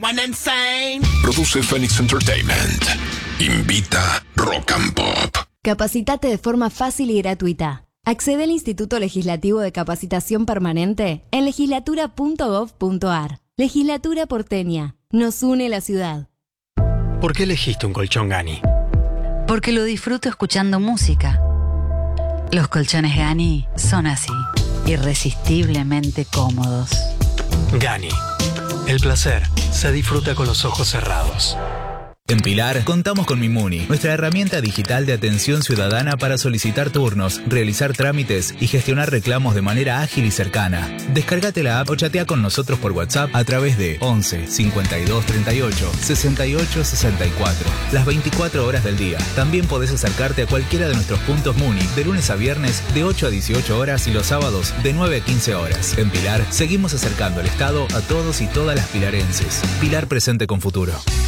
One insane. Produce Phoenix Entertainment. Invita Rock and Pop. Capacitate de forma fácil y gratuita. Accede al Instituto Legislativo de Capacitación Permanente en legislatura.gov.ar. Legislatura porteña. Nos une la ciudad. ¿Por qué elegiste un colchón Gani? Porque lo disfruto escuchando música. Los colchones Gani son así, irresistiblemente cómodos. Gani. El placer se disfruta con los ojos cerrados. En Pilar contamos con Mimuni, nuestra herramienta digital de atención ciudadana para solicitar turnos, realizar trámites y gestionar reclamos de manera ágil y cercana. Descárgate la app o chatea con nosotros por WhatsApp a través de 11 52 38 68 64. Las 24 horas del día. También podés acercarte a cualquiera de nuestros puntos Muni de lunes a viernes de 8 a 18 horas y los sábados de 9 a 15 horas. En Pilar seguimos acercando el Estado a todos y todas las pilarenses. Pilar presente con futuro.